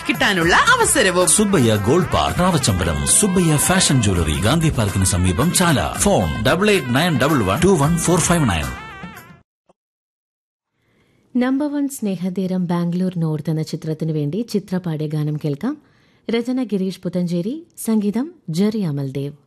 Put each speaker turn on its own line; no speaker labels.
കിട്ടാനുള്ള അവസരവും.
Subbaiah gold park റാവച്ചമ്പലം, Subbaiah fashion jewellery Gandhi പാർക്കിന് സമീപം ചാല. ഫോൺ 8891114459.
നമ്പർ 1 സ്നേഹതീരം ബാംഗ്ലൂർ നോർത്ത് എന്ന ചിത്രത്തിനു വേണ്ടി ചിത്ര പാടിയ ഗാനം കേൾക്കാം. രചന ഗിരീഷ് പുത്തഞ്ചേരി, സംഗീതം ജെറി അമൽദേവ്.